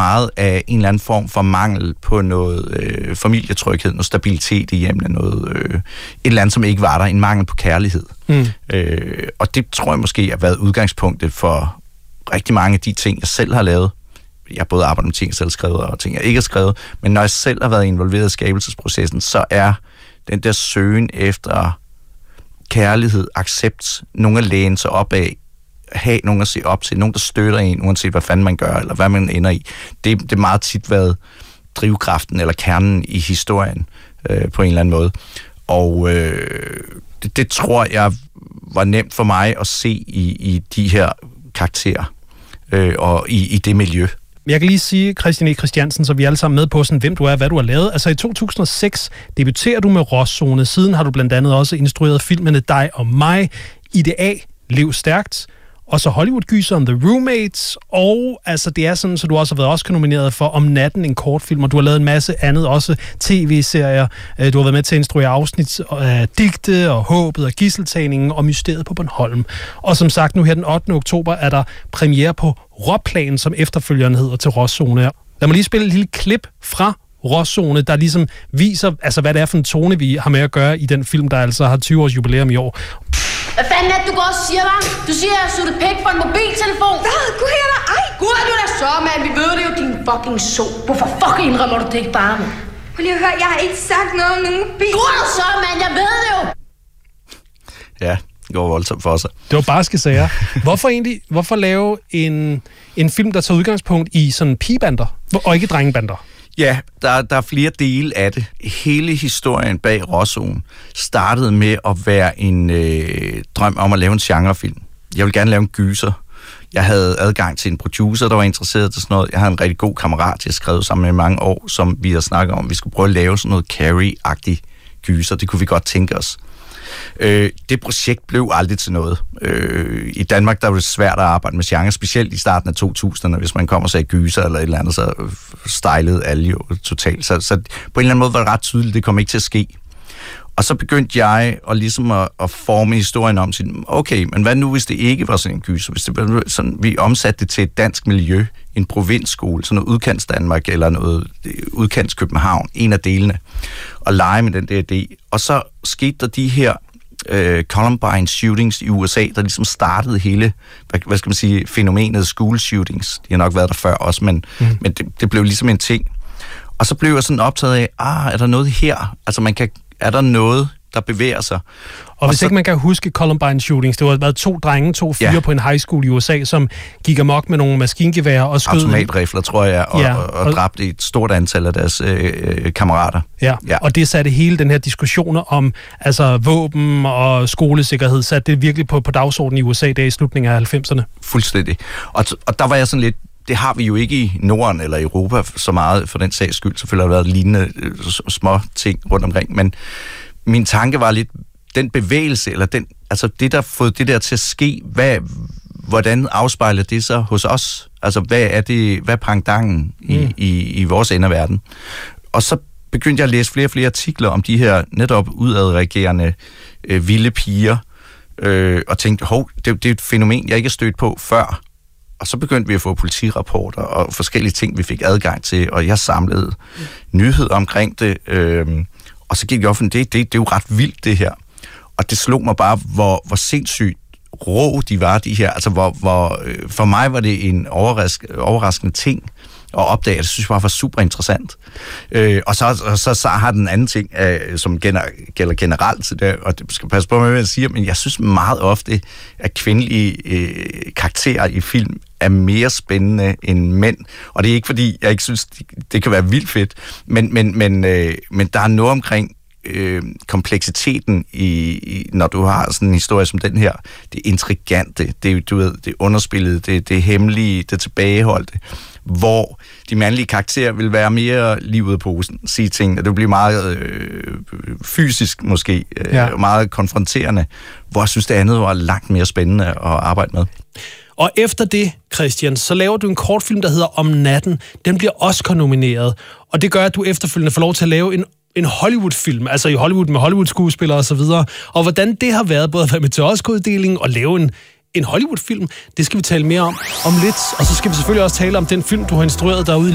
meget af en eller anden form for mangel på noget familietryghed, noget stabilitet i hjemmet, noget et eller andet, som ikke var der, en mangel på kærlighed. Og det tror jeg måske har været udgangspunktet for rigtig mange af de ting, jeg selv har lavet. Jeg har både arbejdet med ting, jeg selv har skrevet, og ting, jeg ikke har skrevet, men når jeg selv har været involveret i skabelsesprocessen, så er den der søgen efter kærlighed, accept, nogen at læne sig op af, have nogen at se op til, nogen der støtter en, uanset hvad fanden man gør, eller hvad man ender i. Det er meget tit været drivkraften eller kernen i historien på en eller anden måde. Og det tror jeg var nemt for mig at se i de her karakterer og i det miljø. Jeg kan lige sige, Christian E. Christiansen, så vi er alle sammen med på, sådan, hvem du er, hvad du har lavet. Altså i 2006 debuterer du med Råzone. Siden har du blandt andet også instrueret filmene Dig og mig, IDA, Lev Stærkt, og så Hollywood-gyseren The Roommates, og altså det er sådan, så du også har været nomineret for Om Natten, en kortfilm, og du har lavet en masse andet, også tv-serier. Du har været med til at instruere afsnit af Digte og Håbet og Gidseltagningen og Mysteriet på Bornholm. Og som sagt, nu her den 8. oktober er der premiere på Råplan, som efterfølgeren hedder til Råzone. Lad mig lige spille et lille klip fra Råzone, der ligesom viser, altså hvad det er for en tone, vi har med at gøre i den film, der altså har 20 års jubilæum i år. Hvad fanden er det, du går og siger, hva'? Du siger, at jeg har suttet pæk for en mobiltelefon. Hvad? Gud her der? Ej! Gud er du da så, mand. Vi ved det jo, din fucking so. Hvorfor fuck indrømmer du det ikke bare, mand? Prøv lige at høre, jeg har ikke sagt noget om nogen mobil. Gud er du så, mand. Jeg ved det jo. Ja, det går voldsomt for sig. Det var barske sager. Hvorfor lave en film, der tager udgangspunkt i sådan pigebander, og ikke drengebander? Ja, der er flere dele af det. Hele historien bag Råzone startede med at være en drøm om at lave en genrefilm. Jeg ville gerne lave en gyser. Jeg havde adgang til en producer, der var interesseret til sådan noget. Jeg havde en rigtig god kammerat, jeg skrev sammen med i mange år, som vi har snakket om. Vi skulle prøve at lave sådan noget Carrie-agtig gyser. Det kunne vi godt tænke os. Det projekt blev aldrig til noget. I Danmark der var det svært at arbejde med genre, specielt i starten af 2000'erne, hvis man kommer og sagde gyser eller et eller andet, så stylede alle jo totalt. Så på en eller anden måde var det ret tydeligt, det kom ikke til at ske. Og så begyndte jeg at forme historien om, okay, men hvad nu, hvis det ikke var sådan en gyser? Hvis det var sådan, vi omsatte det til et dansk miljø, en provinsskole, sådan noget udkants Danmark eller noget udkants København, en af delene, og lege med den der idé. Og så skete der de her Columbine shootings i USA, der ligesom startede hele, hvad skal man sige, fænomenet school shootings. De har nok været der før også, men det blev ligesom en ting. Og så blev jeg sådan optaget af, er der noget her? Altså er der noget, der bevæger sig? Og hvis ikke man kan huske Columbine shootings, det var været 2 drenge, 2 fyre på en high school i USA, som gik amok med nogle maskingeværer og skød. Automatrifler, tror jeg, og dræbte et stort antal af deres kammerater. Ja, og det satte hele den her diskussioner om altså våben og skolesikkerhed, satte det virkelig på dagsordenen i USA der i slutningen af 90'erne. Fuldstændig. Og der var jeg sådan lidt, det har vi jo ikke i Norden eller Europa så meget for den sags skyld. Selvfølgelig har der været lignende små ting rundt omkring, men min tanke var lidt, den bevægelse, eller det, der har fået det der til at ske, hvordan afspejler det sig hos os? Altså, hvad er pendanten i vores ende af verden? Og så begyndte jeg at læse flere og flere artikler om de her netop udadreagerende vilde piger, og tænkte, det er et fænomen, jeg ikke har stødt på før. Og så begyndte vi at få politirapporter og forskellige ting, vi fik adgang til, og jeg samlede nyheder omkring det, og så gik jeg op, det er jo ret vildt det her. Og det slog mig bare, hvor sindssygt rå de var, de her. Altså, for mig var det en overraskende ting at opdage. Det synes jeg bare var super interessant. Og så har den anden ting, som gælder generelt til det, og det skal passe på med, hvad jeg siger, men jeg synes meget ofte, at kvindelige karakterer i film er mere spændende end mænd. Og det er ikke, fordi jeg ikke synes, det kan være vildt fedt, men der er noget omkring kompleksiteten når du har sådan en historie som den her. Det intrigante, det underspillede, det hemmelige, det tilbageholdte, hvor de mandlige karakterer vil være mere livet på posen, sige ting, og det bliver meget fysisk måske, meget konfronterende, hvor jeg synes, det andet var langt mere spændende at arbejde med. Og efter det, Christian, så laver du en kortfilm, der hedder Om Natten. Den bliver Oscar-nomineret, og det gør, at du efterfølgende får lov til at lave en Hollywood-film, altså i Hollywood med Hollywood-skuespillere og så videre. Og hvordan det har været, både at være med til Oscar-uddelingen og lave en Hollywood-film, det skal vi tale mere om lidt. Og så skal vi selvfølgelig også tale om den film, du har instrueret derude